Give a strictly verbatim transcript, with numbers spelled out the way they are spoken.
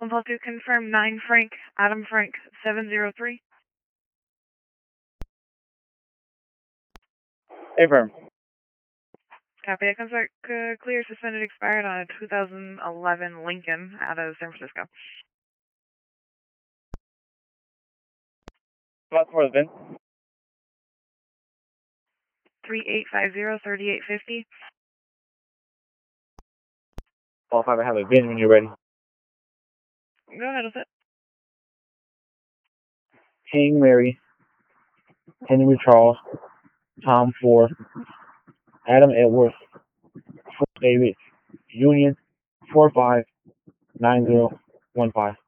one plus two, confirm nine Frank, Adam Frank, seven zero three. Affirm. Copy. That comes back uh, clear, suspended, expired on a two thousand eleven Lincoln out of San Francisco. Spot for the V I N. three eight five zero, three eight five zero. All five, I have a V I N when you're ready. Go ahead with it. King Mary, Henry Charles, Tom Ford, Adam Edwards, Fort David, Union, four five nine zero one five.